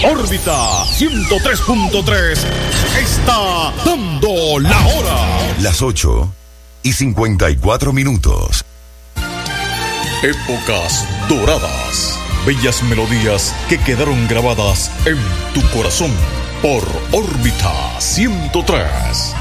Órbita 103.3 está dando la hora. Las 8:54. Épocas doradas. Bellas melodías que quedaron grabadas en tu corazón por Órbita 103.